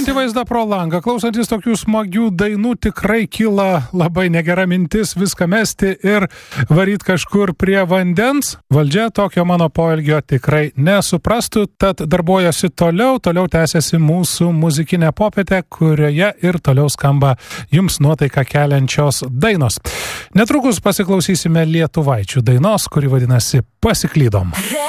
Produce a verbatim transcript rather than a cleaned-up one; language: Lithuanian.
Žiūrint į vaizdą pro langą, klausantis tokių smagių dainų, tikrai kyla labai negera mintis viską mesti ir varyt kažkur prie vandens. Valdžia tokio mano poelgio tikrai nesuprastų, tad darbuojasi toliau, toliau tęsiasi mūsų muzikinė popietė, kurioje ir toliau skamba jums nuotaiką keliančios dainos. Netrukus pasiklausysime lietuvaičių dainos, kuri vadinasi Pasiklydom.